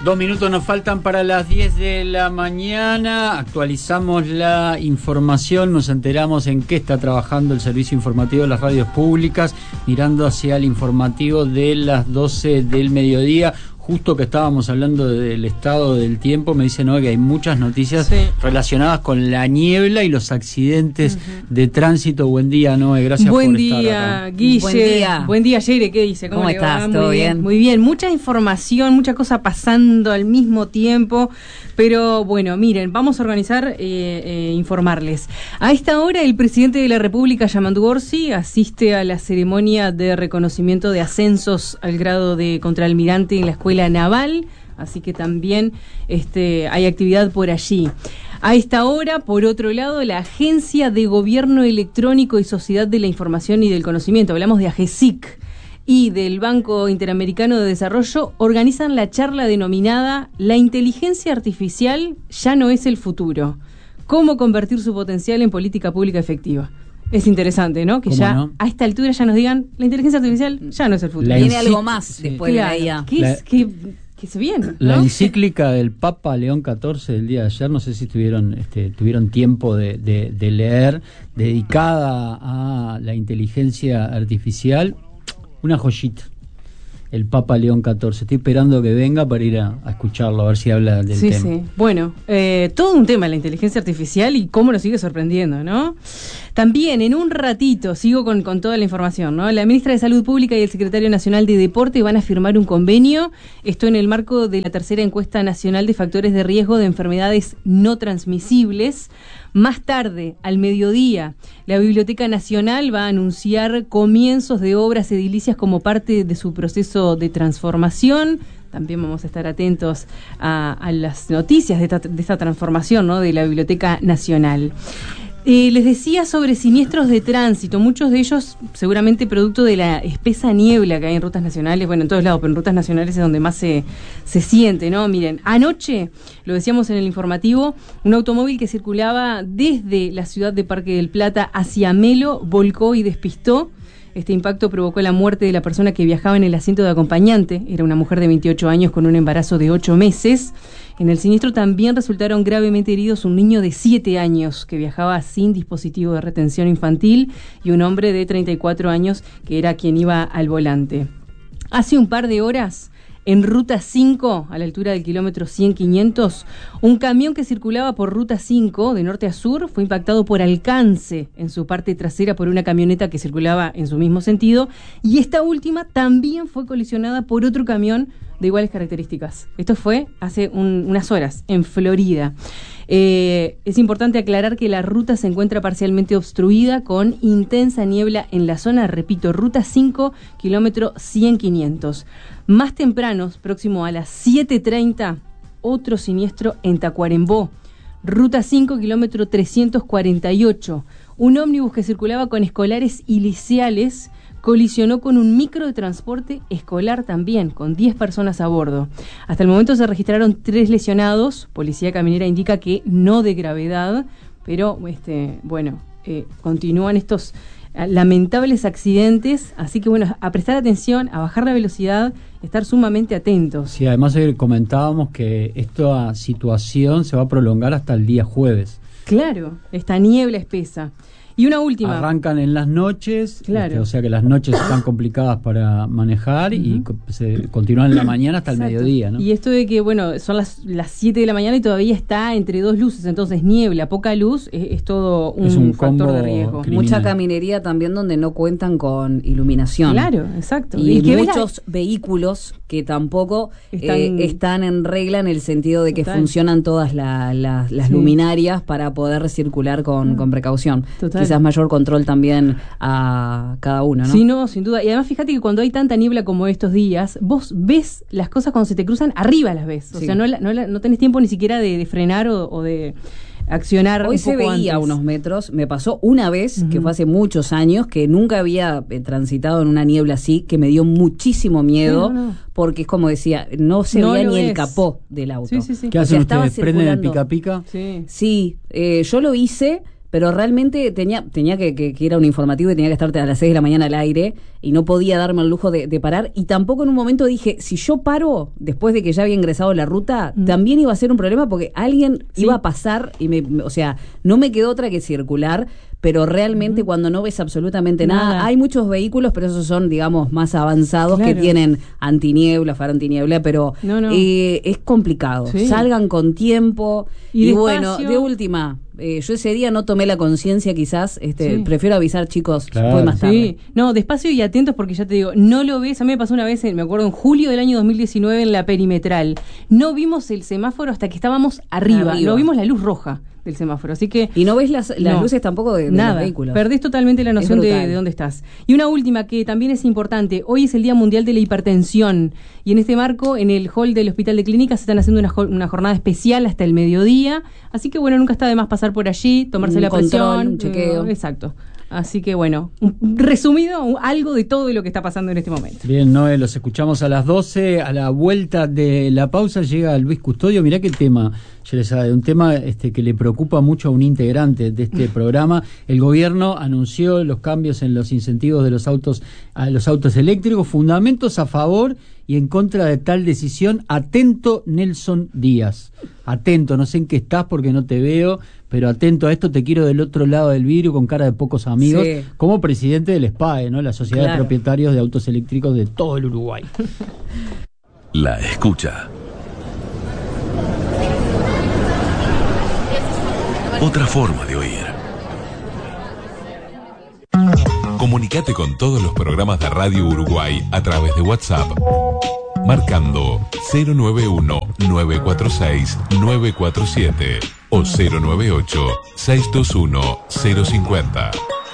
2 minutos nos faltan para las 10 de la mañana. Actualizamos la información, nos enteramos en qué está trabajando el servicio informativo de las radios públicas, mirando hacia el informativo de las 12 del mediodía. Justo que estábamos hablando del estado del tiempo, me dicen que hay muchas noticias relacionadas con la niebla y los accidentes de tránsito. Buen día, Noé, gracias por estar acá. Guille. Buen día. Buen día, Yere, ¿qué dice? ¿Cómo estás? ¿Todo bien? Muy bien, mucha información, mucha cosa pasando al mismo tiempo, pero bueno, miren, vamos a organizar, informarles. A esta hora el presidente de la República, Yamandu Orsi, asiste a la ceremonia de reconocimiento de ascensos al grado de contraalmirante en la Escuela Naval, así que también hay actividad por allí. A esta hora, por otro lado, la Agencia de Gobierno Electrónico y Sociedad de la Información y del Conocimiento, hablamos de AGESIC, y del Banco Interamericano de Desarrollo, organizan la charla denominada La inteligencia artificial ya no es el futuro. ¿Cómo convertir su potencial en política pública efectiva? Es interesante, ¿no? Que ya a esta altura ya nos digan, la inteligencia artificial ya no es el futuro. Viene algo más después de la IA. ¿Qué se viene? ¿no? La encíclica del Papa León XIV del día de ayer, no sé si tuvieron tiempo de leer, dedicada a la inteligencia artificial, una joyita. El Papa León XIV. Estoy esperando que venga para ir a escucharlo, a ver si habla del tema. Sí. Bueno, todo un tema, la inteligencia artificial y cómo nos sigue sorprendiendo, ¿no? También, en un ratito, sigo con toda la información, ¿no? La ministra de Salud Pública y el secretario nacional de Deporte van a firmar un convenio, esto en el marco de la tercera encuesta nacional de factores de riesgo de enfermedades no transmisibles. Más tarde, al mediodía, la Biblioteca Nacional va a anunciar comienzos de obras edilicias como parte de su proceso de transformación. También vamos a estar atentos a las noticias de esta transformación, ¿no?, de la Biblioteca Nacional. Les decía sobre siniestros de tránsito, muchos de ellos seguramente producto de la espesa niebla que hay en rutas nacionales, bueno, en todos lados, pero en rutas nacionales es donde más se siente, ¿no? Miren, anoche, lo decíamos en el informativo, un automóvil que circulaba desde la ciudad de Parque del Plata hacia Melo volcó y despistó. Este impacto provocó la muerte de la persona que viajaba en el asiento de acompañante. Era una mujer de 28 años con un embarazo de 8 meses. En el siniestro también resultaron gravemente heridos un niño de 7 años que viajaba sin dispositivo de retención infantil y un hombre de 34 años que era quien iba al volante. Hace un par de horas, en Ruta 5, a la altura del kilómetro 100-500, un camión que circulaba por Ruta 5, de norte a sur, fue impactado por alcance en su parte trasera por una camioneta que circulaba en su mismo sentido, y esta última también fue colisionada por otro camión de iguales características. Esto fue hace unas horas, en Florida. Es importante aclarar que la ruta se encuentra parcialmente obstruida con intensa niebla en la zona, repito, Ruta 5, kilómetro 100-500. Más temprano, próximo a las 7:30, otro siniestro en Tacuarembó. Ruta 5, kilómetro 348. Un ómnibus que circulaba con escolares y liceales colisionó con un micro de transporte escolar también, con 10 personas a bordo. Hasta el momento se registraron 3 lesionados. Policía Caminera indica que no de gravedad, pero continúan estos lamentables accidentes, así que bueno, a prestar atención, a bajar la velocidad, estar sumamente atentos. Sí, además comentábamos que esta situación se va a prolongar hasta el día jueves. Claro, esta niebla espesa. Y una última. Arrancan en las noches, claro. O sea que las noches están complicadas para manejar y se continúan en la mañana hasta el mediodía, ¿no? Y esto de que, son las 7 de la mañana y todavía está entre 2 luces, entonces niebla, poca luz, es todo un factor de riesgo. Criminal. Mucha caminería también donde no cuentan con iluminación. Claro, exacto. Y muchos vehículos que tampoco están en regla en el sentido de que funcionan todas las luminarias para poder circular con precaución. Total. Quizás mayor control también a cada uno, ¿no? Sí, no, sin duda. Y además fíjate que cuando hay tanta niebla como estos días, vos ves las cosas cuando se te cruzan, arriba las ves. O sea, no tenés tiempo ni siquiera de frenar o de accionar. Hoy se veía a unos metros, me pasó una vez, que fue hace muchos años, que nunca había transitado en una niebla así, que me dio muchísimo miedo, porque es como decía, no se veía ni el capó del auto. Sí. ¿Qué hacen ustedes? ¿Prenden el pica pica? Sí, yo lo hice, pero realmente tenía que ir a un informativo y tenía que estar a las 6 de la mañana al aire y no podía darme el lujo de parar, y tampoco en un momento dije, si yo paro después de que ya había ingresado la ruta, también iba a ser un problema porque alguien iba a pasar y o sea, no me quedó otra que circular, pero realmente cuando no ves absolutamente nada, hay muchos vehículos, pero esos son, digamos, más avanzados, que tienen antiniebla, faro antiniebla, pero es complicado. Salgan con tiempo y bueno, de última, yo ese día no tomé la conciencia, quizás, prefiero avisar, chicos, fue más tarde. No, despacio y atentos, porque ya te digo, no lo ves. A mí me pasó una vez, me acuerdo, en julio del año 2019 en la perimetral. No vimos el semáforo hasta que estábamos arriba. No vimos la luz roja del semáforo, así que... Y no ves las luces tampoco de los vehículos. Perdés totalmente la noción de dónde estás. Y una última que también es importante, hoy es el Día Mundial de la Hipertensión, y en este marco, en el hall del Hospital de Clínicas, se están haciendo una jornada especial hasta el mediodía, así que bueno, nunca está de más pasar por allí, tomarse la presión, un chequeo. Exacto. Así que bueno, resumido, algo de todo lo que está pasando en este momento. Bien, Noé, los escuchamos a las 12. A la vuelta de la pausa llega Luis Custodio. Mirá qué tema, un tema que le preocupa mucho a un integrante de este programa. El gobierno anunció los cambios en los incentivos de los autos eléctricos, fundamentos a favor y en contra de tal decisión. Atento, Nelson Díaz. Atento, no sé en qué estás porque no te veo, pero atento a esto, te quiero del otro lado del vidrio con cara de pocos amigos, como presidente del SPAE, ¿no? La Sociedad de Propietarios de Autos Eléctricos de todo el Uruguay. La escucha. Otra forma de oír. Comunicate con todos los programas de Radio Uruguay a través de WhatsApp, marcando 091-946-947 o 098-621-050.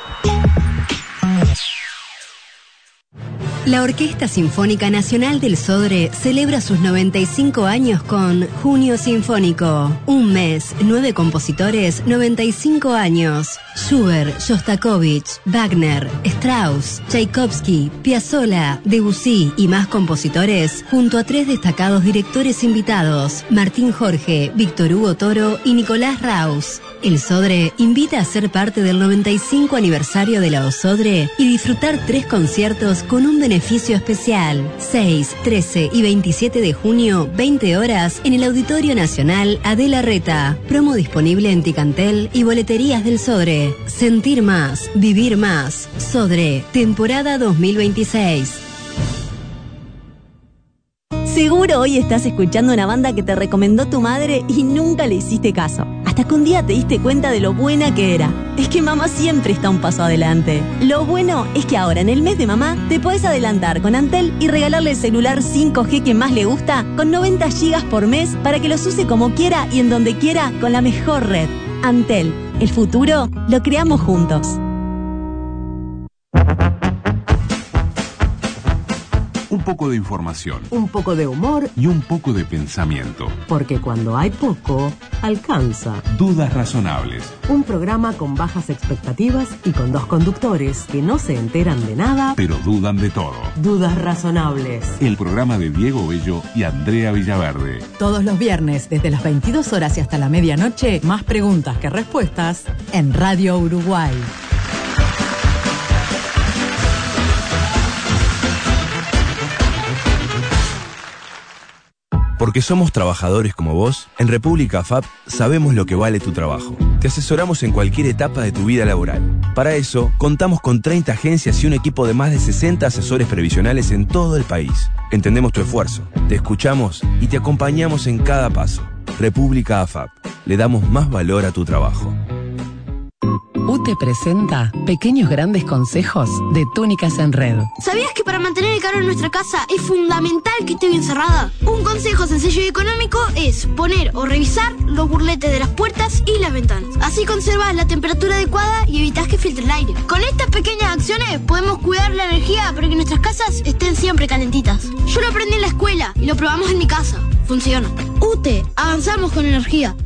La Orquesta Sinfónica Nacional del Sodre celebra sus 95 años con Junio Sinfónico. Un mes, 9 compositores, 95 años. Schubert, Shostakovich, Wagner, Strauss, Tchaikovsky, Piazzolla, Debussy y más compositores, junto a 3 destacados directores invitados, Martín Jorge, Víctor Hugo Toro y Nicolás Raus. El Sodre invita a ser parte del 95 aniversario de la OSODRE y disfrutar 3 conciertos con un beneficio especial. 6, 13 y 27 de junio, 20 horas, en el Auditorio Nacional Adela Reta. Promo disponible en Ticantel y boleterías del Sodre. Sentir más, vivir más. Sodre, temporada 2026. Seguro hoy estás escuchando una banda que te recomendó tu madre y nunca le hiciste caso. Hasta que un día te diste cuenta de lo buena que era. Es que mamá siempre está un paso adelante. Lo bueno es que ahora en el mes de mamá te podés adelantar con Antel y regalarle el celular 5G que más le gusta con 90 gigas por mes para que los use como quiera y en donde quiera con la mejor red. Antel, el futuro lo creamos juntos. Un poco de información. Un poco de humor. Y un poco de pensamiento. Porque cuando hay poco, alcanza. Dudas razonables. Un programa con bajas expectativas y con 2 conductores que no se enteran de nada, pero dudan de todo. Dudas razonables. El programa de Diego Bello y Andrea Villaverde. Todos los viernes, desde las 22 horas y hasta la medianoche, más preguntas que respuestas en Radio Uruguay. Porque somos trabajadores como vos, en República AFAP sabemos lo que vale tu trabajo. Te asesoramos en cualquier etapa de tu vida laboral. Para eso, contamos con 30 agencias y un equipo de más de 60 asesores previsionales en todo el país. Entendemos tu esfuerzo, te escuchamos y te acompañamos en cada paso. República AFAP. Le damos más valor a tu trabajo. UTE presenta Pequeños Grandes Consejos de Túnicas en Red. ¿Sabías que para mantener el calor en nuestra casa es fundamental que esté bien cerrada? Un consejo sencillo y económico es poner o revisar los burletes de las puertas y las ventanas. Así conservas la temperatura adecuada y evitas que filtre el aire. Con estas pequeñas acciones podemos cuidar la energía para que nuestras casas estén siempre calentitas. Yo lo aprendí en la escuela y lo probamos en mi casa. Funciona. UTE, avanzamos con energía.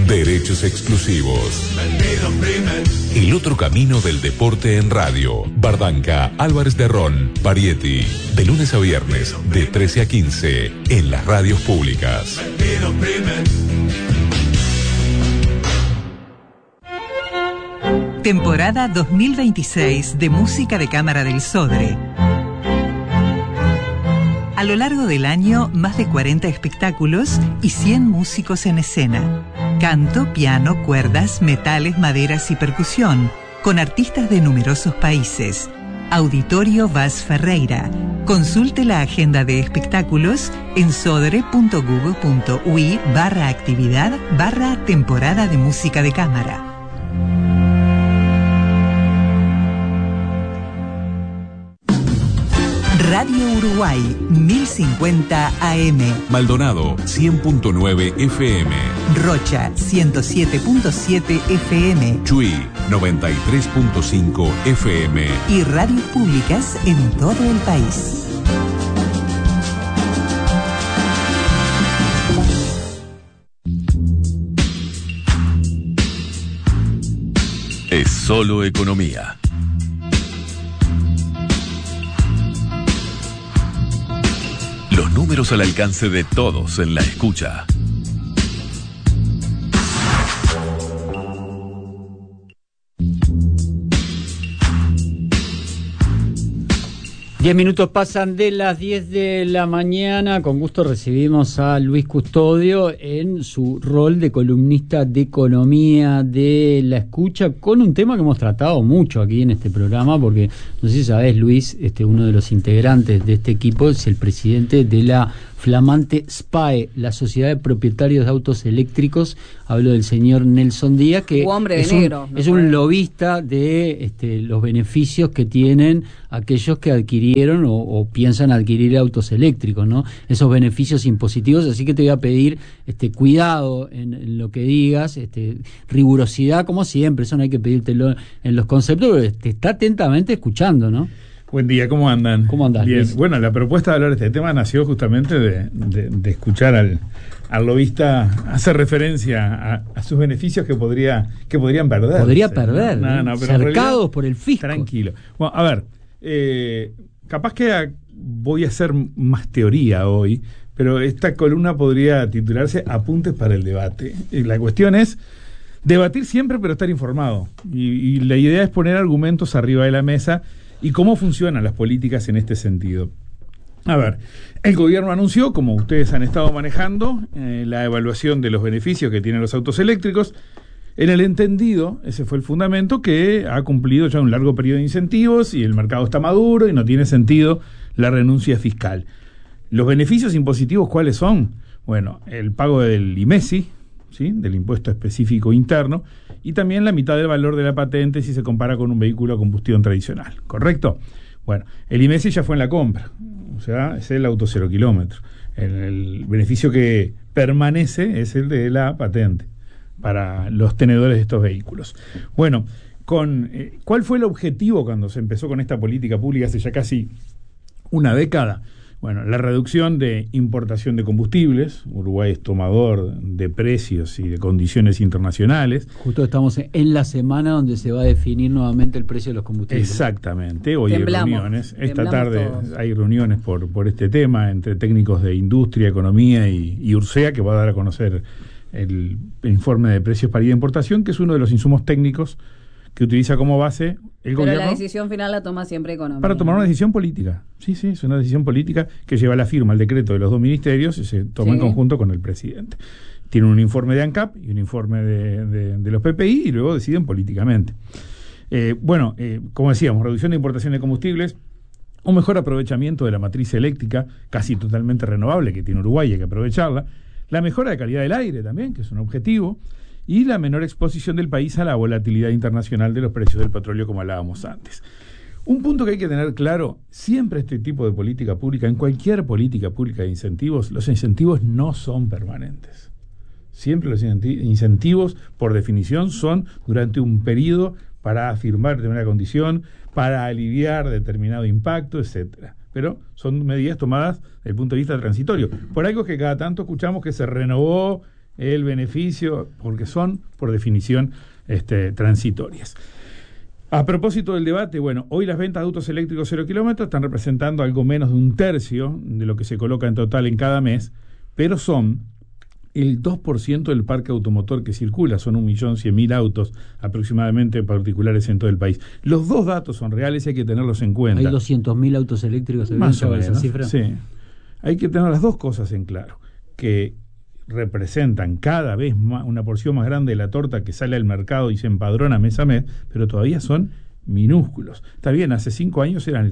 Derechos exclusivos. El otro camino del deporte en radio. Bardanca, Álvarez de Ron, Parietti. De lunes a viernes, de 13 a 15, en las radios públicas. Temporada 2026 de Música de Cámara del Sodre. A lo largo del año, más de 40 espectáculos y 100 músicos en escena. Canto, piano, cuerdas, metales, maderas y percusión, con artistas de numerosos países. Auditorio Vaz Ferreira. Consulte la agenda de espectáculos en sodre.google.ui/actividad/temporada de música de cámara. Radio Uruguay, 1050 AM. Maldonado, 100.9 FM. Rocha, 107.7 FM. Chuy, 93.5 FM. Y radios públicas en todo el país. Es solo economía. Los números al alcance de todos en la escucha. Minutos pasan de las 10 de la mañana. Con gusto recibimos a Luis Custodio en su rol de columnista de economía de La Escucha, con un tema que hemos tratado mucho aquí en este programa, porque no sé si sabés, Luis, uno de los integrantes de este equipo es el presidente de la flamante SPAE, la Sociedad de Propietarios de Autos Eléctricos. Hablo del señor Nelson Díaz, que es un lobista de los beneficios que tienen aquellos que adquirieron o piensan adquirir autos eléctricos, ¿no? Esos beneficios impositivos. Así que te voy a pedir cuidado en lo que digas, rigurosidad como siempre. Eso no hay que pedírtelo en los conceptos, pero te está atentamente escuchando, ¿no? Buen día, ¿cómo andan? ¿Cómo andan? Bien. Luis? Bueno, la propuesta de hablar de este tema nació justamente de escuchar al lobista hacer referencia a sus beneficios que podrían perder. Podría perder, pero cercados por el fisco. Tranquilo. Bueno, a ver, capaz que voy a hacer más teoría hoy, pero esta columna podría titularse Apuntes para el debate. La cuestión es debatir siempre, pero estar informado. Y la idea es poner argumentos arriba de la mesa y cómo funcionan las políticas en este sentido. A ver, el gobierno anunció, como ustedes han estado manejando, la evaluación de los beneficios que tienen los autos eléctricos, en el entendido, ese fue el fundamento, que ha cumplido ya un largo periodo de incentivos y el mercado está maduro y no tiene sentido la renuncia fiscal. ¿Los beneficios impositivos cuáles son? Bueno, el pago del IMESI, ¿sí?, del impuesto específico interno, y también la mitad del valor de la patente si se compara con un vehículo a combustión tradicional, ¿correcto? Bueno, el IMESI ya fue en la compra, o sea, es el auto 0 kilómetro. El beneficio que permanece es el de la patente para los tenedores de estos vehículos. Bueno, ¿cuál fue el objetivo cuando se empezó con esta política pública hace ya casi una década? Bueno, la reducción de importación de combustibles. Uruguay es tomador de precios y de condiciones internacionales. Justo estamos en la semana donde se va a definir nuevamente el precio de los combustibles. Exactamente, hoy hay reuniones. Esta tarde hay reuniones por este tema entre técnicos de industria, economía y URSEA, que va a dar a conocer el informe de precios paridad de importación, que es uno de los insumos técnicos que utiliza como base el gobierno. Pero la decisión final la toma siempre económica. Para tomar una decisión política. Sí, es una decisión política que lleva la firma, el decreto de los dos ministerios y se toma en conjunto con el presidente. Tienen un informe de ANCAP y un informe de los PPI y luego deciden políticamente. Como decíamos, reducción de importación de combustibles, un mejor aprovechamiento de la matriz eléctrica, casi totalmente renovable, que tiene Uruguay, hay que aprovecharla, la mejora de calidad del aire también, que es un objetivo, y la menor exposición del país a la volatilidad internacional de los precios del petróleo, como hablábamos antes. Un punto que hay que tener claro, siempre este tipo de política pública, en cualquier política pública de incentivos, los incentivos no son permanentes. Siempre los incentivos, por definición, son durante un periodo para afirmar determinada condición, para aliviar determinado impacto, etcétera. Pero son medidas tomadas desde el punto de vista transitorio. Por algo que cada tanto escuchamos que se renovó el beneficio, porque son, por definición, transitorias. A propósito del debate, bueno, hoy las ventas de autos eléctricos 0 kilómetros están representando algo menos de 1/3 de lo que se coloca en total en cada mes, pero son el 2% del parque automotor que circula, son 1.100.000 autos aproximadamente particulares en todo el país. Los dos datos son reales y hay que tenerlos en cuenta. Hay 200.000 autos eléctricos, más o menos, esa cifra. Sí. Hay que tener las dos cosas en claro, que representan cada vez más, una porción más grande de la torta que sale al mercado y se empadrona mes a mes, pero todavía son minúsculos. Está bien, hace 5 años eran el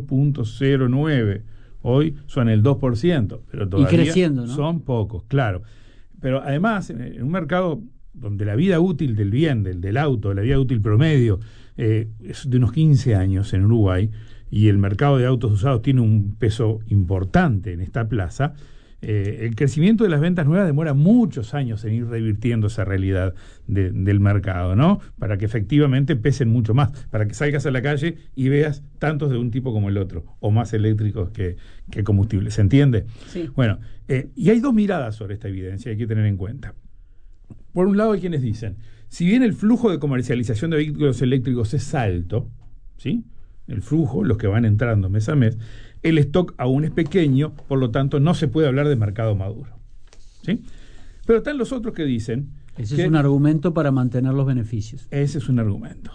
0.09, hoy son el 2%, pero todavía y creciendo, ¿no? Son pocos, claro. Pero además, en un mercado donde la vida útil del bien, del auto, la vida útil promedio, es de unos 15 años en Uruguay, y el mercado de autos usados tiene un peso importante en esta plaza, el crecimiento de las ventas nuevas demora muchos años en ir revirtiendo esa realidad del mercado, ¿no? Para que efectivamente pesen mucho más, para que salgas a la calle y veas tantos de un tipo como el otro, o más eléctricos que combustibles. ¿Se entiende? Sí. Bueno, y hay dos miradas sobre esta evidencia, hay que tener en cuenta. Por un lado hay quienes dicen, si bien el flujo de comercialización de vehículos eléctricos es alto, ¿sí? El flujo, los que van entrando mes a mes, el stock aún es pequeño, por lo tanto no se puede hablar de mercado maduro, ¿sí? Pero están los otros que dicen... Ese es un argumento para mantener los beneficios. Ese es un argumento.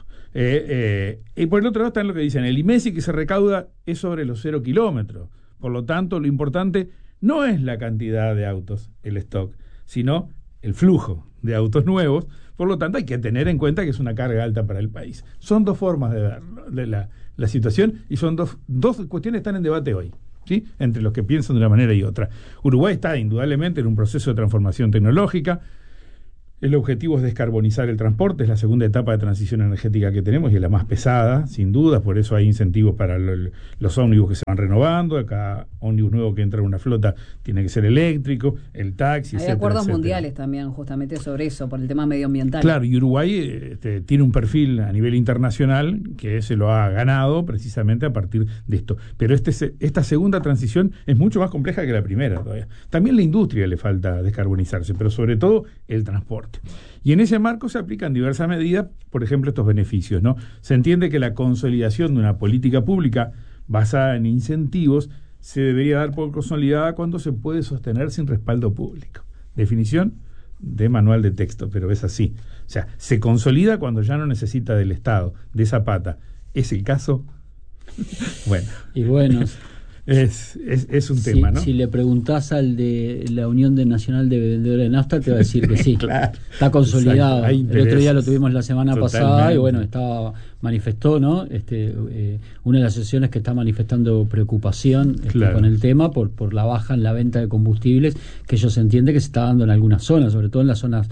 Y por el otro lado están los que dicen, el IMESI que se recauda es sobre los 0 kilómetros, por lo tanto lo importante no es la cantidad de autos, el stock, sino el flujo de autos nuevos, por lo tanto hay que tener en cuenta que es una carga alta para el país. Son dos formas de ver la situación, y son dos cuestiones que están en debate hoy, ¿sí? Entre los que piensan de una manera y otra. Uruguay está indudablemente en un proceso de transformación tecnológica. El objetivo es descarbonizar el transporte, es la segunda etapa de transición energética que tenemos y es la más pesada, sin duda, por eso hay incentivos para los ómnibus que se van renovando, cada ómnibus nuevo que entra en una flota tiene que ser eléctrico, el taxi, hay acuerdos mundiales también justamente sobre eso, por el tema medioambiental. Claro, y Uruguay tiene un perfil a nivel internacional que se lo ha ganado precisamente a partir de esto, pero esta segunda transición es mucho más compleja que la primera todavía. También la industria le falta descarbonizarse, pero sobre todo el transporte. Y en ese marco se aplican diversas medidas, por ejemplo, estos beneficios, ¿no? Se entiende que la consolidación de una política pública basada en incentivos se debería dar por consolidada cuando se puede sostener sin respaldo público. Definición de manual de texto, pero es así. O sea, se consolida cuando ya no necesita del Estado, de esa pata. ¿Es el caso? Bueno. Y bueno... Es un tema, ¿no? Si le preguntás al de la Unión Nacional de Vendedores de Nafta, te va a decir que sí. Claro, está consolidado. El otro día lo tuvimos la semana pasada y bueno, manifestó, ¿no? Una de las asociaciones que está manifestando preocupación con el tema por la baja en la venta de combustibles, que ellos entienden que se está dando en algunas zonas, sobre todo en las zonas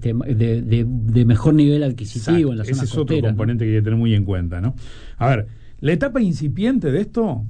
de mejor nivel adquisitivo. Exacto. En las zonas ese es costeras, otro componente, ¿no? Que hay que tener muy en cuenta, ¿no? A ver, la etapa incipiente de esto...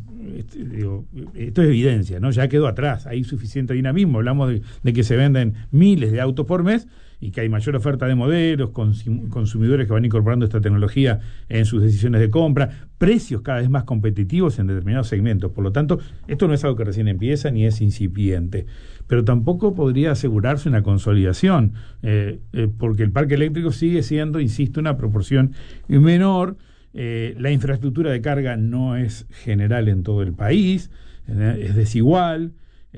esto es evidencia, ¿no? Ya quedó atrás, hay suficiente dinamismo, hablamos de que se venden miles de autos por mes y que hay mayor oferta de modelos, consumidores que van incorporando esta tecnología en sus decisiones de compra, precios cada vez más competitivos en determinados segmentos. Por lo tanto, esto no es algo que recién empieza ni es incipiente, pero tampoco podría asegurarse una consolidación, porque el parque eléctrico sigue siendo, insisto, una proporción menor. La infraestructura de carga no es general en todo el país, es desigual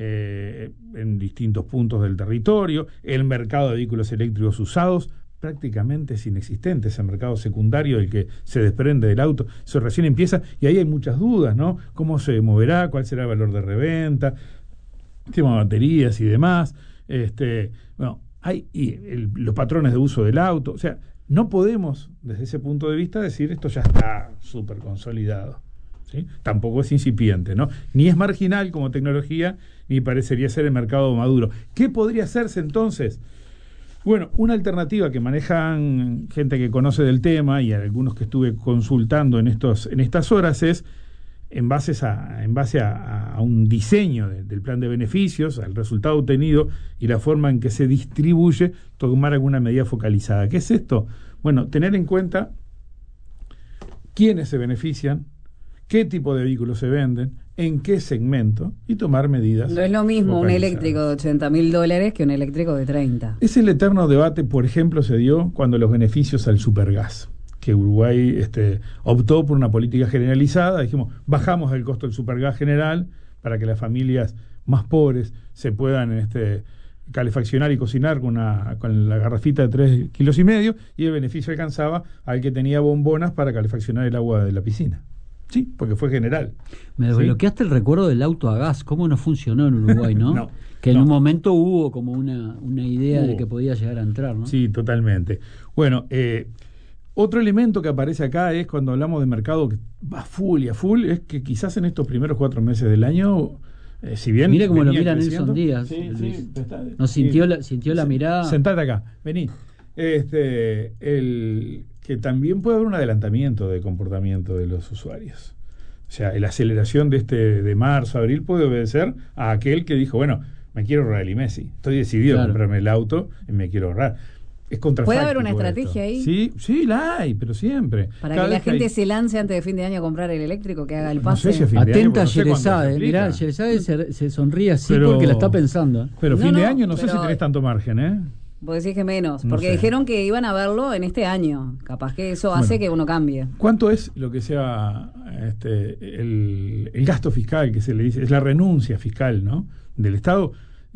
en distintos puntos del territorio. El mercado de vehículos eléctricos usados prácticamente es inexistente, ese mercado secundario del que se desprende del auto, eso recién empieza y ahí hay muchas dudas, ¿no? ¿Cómo se moverá? ¿Cuál será el valor de reventa? Tema de baterías y demás. Los patrones de uso del auto, o sea, no podemos, desde ese punto de vista, decir esto ya está súper consolidado, ¿sí? Tampoco es incipiente, ¿no? Ni es marginal como tecnología, ni parecería ser el mercado maduro. ¿Qué podría hacerse entonces? Bueno, una alternativa que manejan gente que conoce del tema y algunos que estuve consultando en estas horas es, en base a un diseño del plan de beneficios, al resultado obtenido y la forma en que se distribuye, tomar alguna medida focalizada. ¿Qué es esto? Bueno, tener en cuenta quiénes se benefician, qué tipo de vehículos se venden, en qué segmento y tomar medidas. No es lo mismo un focalizadas. eléctrico de $80.000 que un eléctrico de 30. Es el eterno debate, por ejemplo, se dio cuando los beneficios al supergas, que Uruguay optó por una política generalizada. Dijimos, bajamos el costo del supergas general para que las familias más pobres se puedan calefaccionar y cocinar con la garrafita de 3,5 kilos, y el beneficio alcanzaba al que tenía bombonas para calefaccionar el agua de la piscina. Sí, porque fue general. Me desbloqueaste el recuerdo del auto a gas, cómo no funcionó en Uruguay, ¿no? No, que en un momento hubo como una idea de que podía llegar a entrar, ¿no? Sí, totalmente. Bueno, otro elemento que aparece acá es cuando hablamos de mercado que va full y a full, es que quizás en estos primeros 4 meses del año, si bien... Mire cómo lo mira creciendo, Nelson Díaz. Sí, sí, ¿No sintió la mirada? Sentate acá, vení. Que también puede haber un adelantamiento de comportamiento de los usuarios. O sea, la aceleración de marzo, abril puede obedecer a aquel que dijo, bueno, me quiero ahorrar el IMESI. Estoy decidido a comprarme el auto y me quiero ahorrar. Es contrafáctico. ¿Puede haber una estrategia ahí? Sí, la hay, pero siempre. Para que la gente se lance antes de fin de año a comprar el eléctrico, que haga el pase. No sé si a fin de Atenta año, Yerezade, mirá, Yerezade se sonríe así porque la está pensando. Pero fin de año no sé si tenés tanto margen, ¿eh? Vos decís que menos, No porque sé. dijeron que iban a verlo en este año. Capaz que eso hace que uno cambie. ¿Cuánto es lo que sea el gasto fiscal que se le dice? Es la renuncia fiscal, ¿no? Del Estado.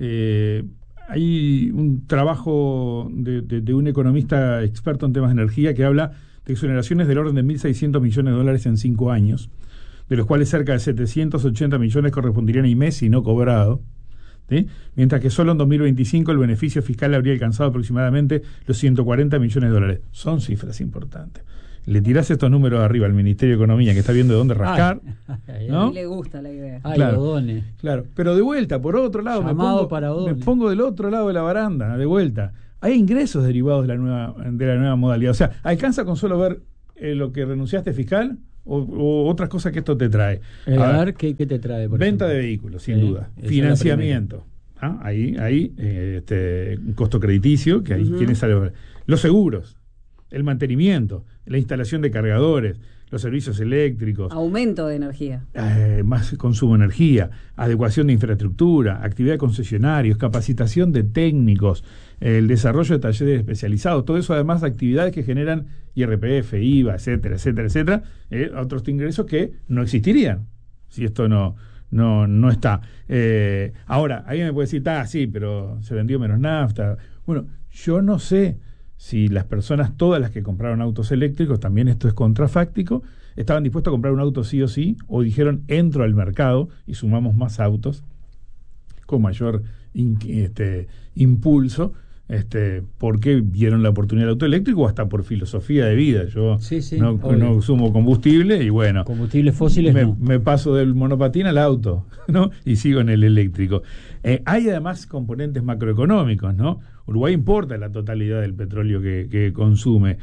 Hay un trabajo de un economista experto en temas de energía que habla de exoneraciones del orden de $1.600 millones en 5 años, de los cuales cerca de 780 millones corresponderían a IMESI no cobrado. ¿Sí? Mientras que solo en 2025 el beneficio fiscal habría alcanzado aproximadamente los $140 millones. Son cifras importantes. Le tirás estos números arriba al Ministerio de Economía, que está viendo de dónde rascar. ¿No? A mí le gusta la idea. Claro, pero de vuelta, por otro lado, me pongo del otro lado de la baranda, de vuelta. Hay ingresos derivados de la nueva modalidad. O sea, ¿alcanza con solo ver lo que renunciaste fiscal o otras cosas que esto te trae? A ver, ¿qué te trae? Venta de vehículos, sin duda. Financiamiento. Ahí un costo crediticio, que ahí tiene salud. Los seguros, el mantenimiento, la instalación de cargadores, los servicios eléctricos. Aumento de energía. Más consumo de energía, adecuación de infraestructura, actividad de concesionarios, capacitación de técnicos, el desarrollo de talleres especializados, todo eso además de actividades que generan IRPF, IVA, etcétera, otros ingresos que no existirían si esto no está. Ahora, alguien me puede decir, sí, pero se vendió menos nafta. Bueno, yo no sé si las personas, todas las que compraron autos eléctricos, también esto es contrafáctico, estaban dispuestos a comprar un auto sí o sí, o dijeron, entro al mercado y sumamos más autos con mayor impulso, porque vieron la oportunidad del auto eléctrico o hasta por filosofía de vida. Yo no consumo combustible y bueno, combustibles fósiles me paso del monopatín al auto, ¿no? Y sigo en el eléctrico. Hay además componentes macroeconómicos, ¿no? Uruguay importa la totalidad del petróleo que consume.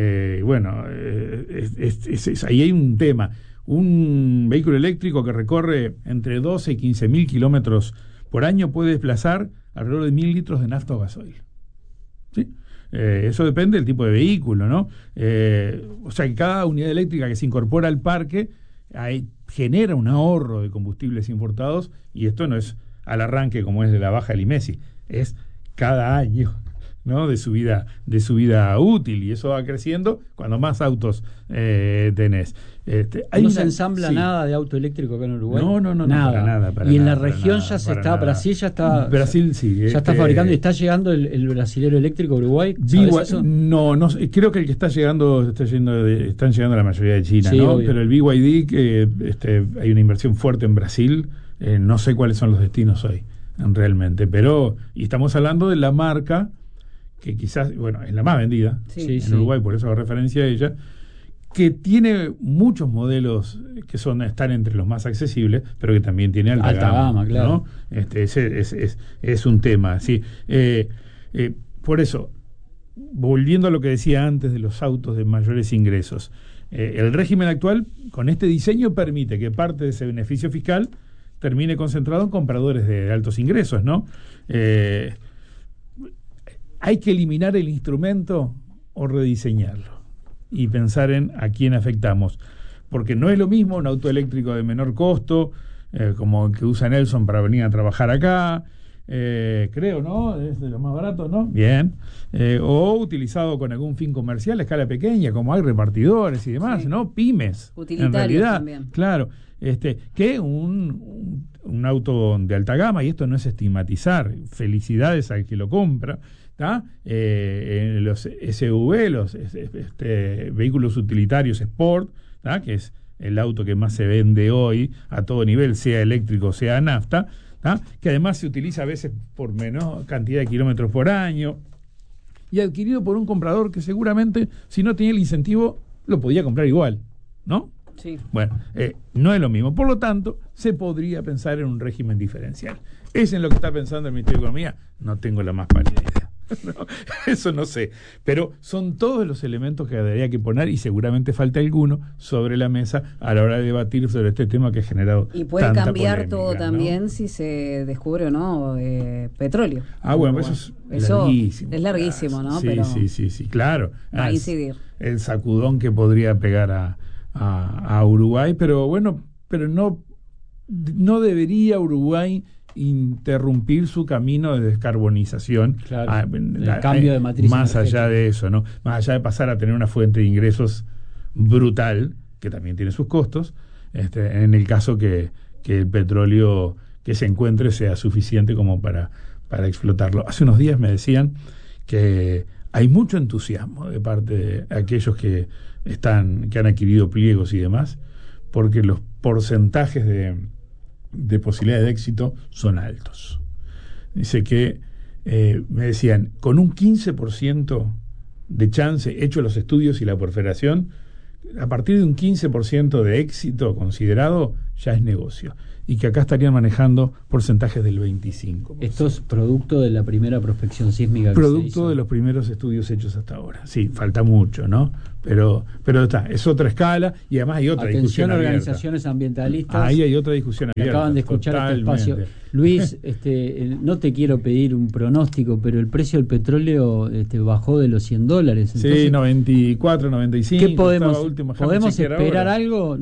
Ahí hay un tema. Un vehículo eléctrico que recorre entre 12 y 15.000 kilómetros por año puede desplazar alrededor de 1.000 litros de nafta o gasoil. ¿Sí? Eso depende del tipo de vehículo, ¿no? O sea que cada unidad eléctrica que se incorpora al parque genera un ahorro de combustibles importados, y esto no es al arranque como es de la baja del IMESI, es cada año, ¿no? de su vida útil, y eso va creciendo cuando más autos tenés. ¿No se ensambla nada de auto eléctrico acá en Uruguay? No, nada. Y en la región ya se está, Brasil ya está. Brasil sí. Ya está fabricando y está llegando el brasilero eléctrico a Uruguay. No, creo que el que está llegando, están llegando la mayoría de China, ¿no? Obvio. Pero el BYD, hay una inversión fuerte en Brasil, no sé cuáles son los destinos hoy, realmente, y estamos hablando de la marca que quizás, es la más vendida en Uruguay, por eso hago referencia a ella, que tiene muchos modelos que están entre los más accesibles, pero que también tiene alta gama, claro. ¿no? Es un tema, sí. Por eso, volviendo a lo que decía antes de los autos de mayores ingresos, el régimen actual, con este diseño, permite que parte de ese beneficio fiscal termine concentrado en compradores de altos ingresos, ¿no? Hay que eliminar el instrumento o rediseñarlo y pensar en a quién afectamos, porque no es lo mismo un auto eléctrico de menor costo, como el que usa Nelson para venir a trabajar acá. Creo, ¿no? Es de los más baratos, ¿no? Bien. O utilizado con algún fin comercial a escala pequeña, como hay repartidores y demás, ¿no? Pymes. Utilitarios en realidad, también. Claro. Que un auto de alta gama, y esto no es estigmatizar, felicidades al que lo compra, ¿tá? Los SUV, los vehículos utilitarios Sport, ¿tá? Que es el auto que más se vende hoy a todo nivel, sea eléctrico, sea nafta, ¿tá? Que además se utiliza a veces por menor cantidad de kilómetros por año, y adquirido por un comprador que seguramente, si no tenía el incentivo, lo podía comprar igual, ¿no? Sí. Bueno, no es lo mismo. Por lo tanto, se podría pensar en un régimen diferencial. ¿Es en lo que está pensando el Ministerio de Economía? No tengo la más pálida idea. No, eso no sé. Pero son todos los elementos que habría que poner, y seguramente falta alguno sobre la mesa a la hora de debatir sobre este tema que ha generado y puede tanta cambiar polémica, todo ¿no? también si se descubre o no petróleo. Bueno, eso es larguísimo. Es larguísimo, ¿no? Sí, Pero sí, claro. va a incidir. El sacudón que podría pegar a Uruguay, pero bueno, pero no debería Uruguay interrumpir su camino de descarbonización, el cambio de matriz más energética. allá de eso, ¿no? Más allá de pasar a tener una fuente de ingresos brutal, que también tiene sus costos, en el caso que el petróleo que se encuentre sea suficiente como para explotarlo. Hace unos días me decían que hay mucho entusiasmo de parte de aquellos que han adquirido pliegos y demás, porque los porcentajes de posibilidades de éxito son altos. Dice que, me decían, con un 15% de chance, hecho los estudios y la perferación, a partir de un 15% de éxito considerado, ya es negocio. Y que acá estarían manejando porcentajes del 25%. Esto es producto de la primera prospección sísmica que se Producto hizo. de los primeros estudios hechos hasta ahora. Sí, falta mucho, ¿no? Pero es otra escala, y además hay otra discusión Atención, abierta. Organizaciones ambientalistas. Ahí hay otra discusión que abierta. acaban de escuchar totalmente. este espacio. Luis, no te quiero pedir un pronóstico, pero el precio del petróleo bajó de los $100. Entonces, Sí, 94, 95. ¿qué podemos ¿Podemos esperar algo?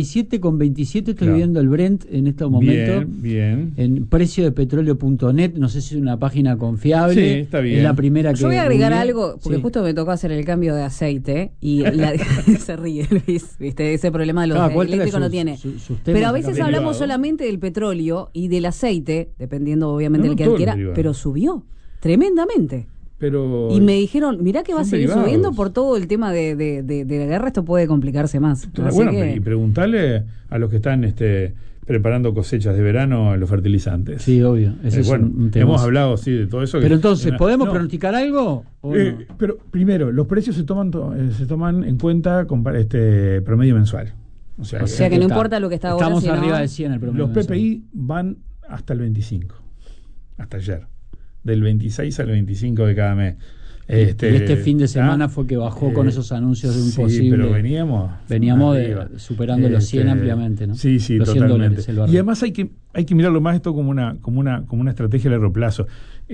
97,27 estoy viendo el Brent en este momento. Bien. En precio de petróleo.net, no sé si es una página confiable. Sí, está bien. Es la primera que yo voy a agregar googleé. algo, porque justo me tocó hacer el cambio de aceite y se ríe Luis, ¿viste? Ese problema de los eléctricos no tiene. Pero a veces hablamos solamente del petróleo y del aceite, dependiendo obviamente del que adquiera, pero subió tremendamente. Y me dijeron, mirá que va a seguir subiendo por todo el tema de la guerra, esto puede complicarse más. Y preguntarle a los que están preparando cosechas de verano a los fertilizantes. Sí, obvio. Ese es un tema. Hemos hablado de todo eso. Pero entonces, ¿podemos pronosticar algo? ¿O no? Pero primero, los precios se toman en cuenta con promedio mensual. O sea que no importa lo que está ahora. Estamos arriba de 100 el promedio. Los PPI van hasta el 25, hasta ayer. Del 26 al 25 de cada mes. Y este fin de semana fue que bajó con esos anuncios de un posible. Pero veníamos superando los 100 ampliamente, ¿no? Sí, los totalmente. $100, y además hay que mirarlo más esto como una estrategia a largo plazo.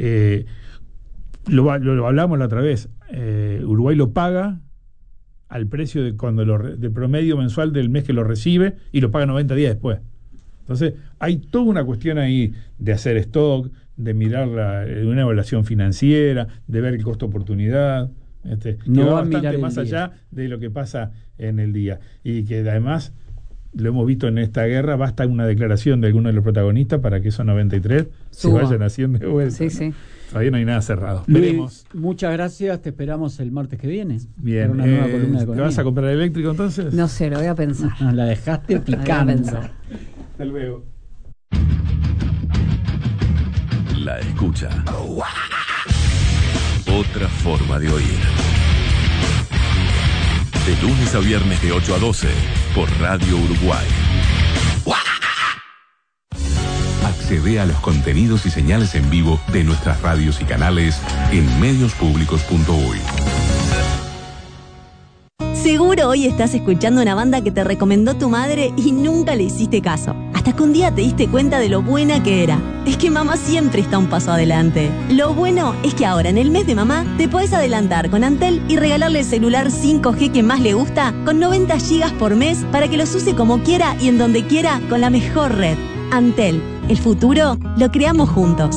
Lo hablábamos la otra vez. Uruguay lo paga al precio de promedio mensual del mes que lo recibe, y lo paga 90 días después. Entonces, hay toda una cuestión ahí de hacer stock, de mirar una evaluación financiera, de ver el costo-oportunidad, que va bastante más allá de lo que pasa en el día. Y que además, lo hemos visto en esta guerra, basta una declaración de alguno de los protagonistas para que esos 93 se vayan haciendo de vuelta. Sí, sí. Todavía no hay nada cerrado. Luis, veremos. Muchas gracias, te esperamos el martes que viene. Bien. Para una nueva columna de economía. ¿Te vas a comprar eléctrico entonces? No sé, lo voy a pensar. Nos la dejaste picando. Hasta luego. La escucha. Otra forma de oír. De lunes a viernes de 8 a 12 por Radio Uruguay. Accede a los contenidos y señales en vivo de nuestras radios y canales en mediospublicos.uy. Seguro hoy estás escuchando una banda que te recomendó tu madre y nunca le hiciste caso. Hasta que un día te diste cuenta de lo buena que era. Es que mamá siempre está un paso adelante. Lo bueno es que ahora en el mes de mamá te podés adelantar con Antel y regalarle el celular 5G que más le gusta con 90 GB por mes para que los use como quiera y en donde quiera con la mejor red. Antel, el futuro lo creamos juntos.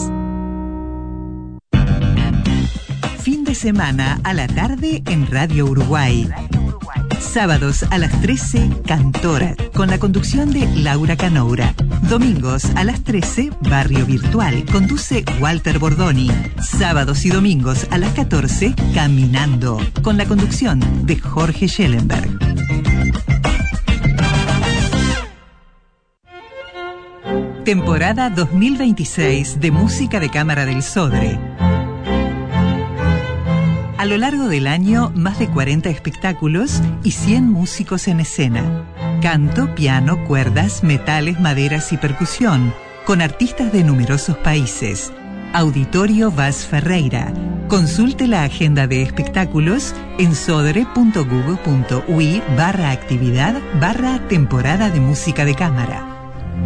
Fin de semana a la tarde en Radio Uruguay. Sábados a las 13, Cantora, con la conducción de Laura Canoura. Domingos a las 13, Barrio Virtual, conduce Walter Bordoni. Sábados y domingos a las 14, Caminando, con la conducción de Jorge Schellenberg. Temporada 2026 de Música de Cámara del Sodre. A lo largo del año, más de 40 espectáculos y 100 músicos en escena. Canto, piano, cuerdas, metales, maderas y percusión, con artistas de numerosos países. Auditorio Vaz Ferreira. Consulte la agenda de espectáculos en sodre.google.ui/actividad/temporada de música de cámara.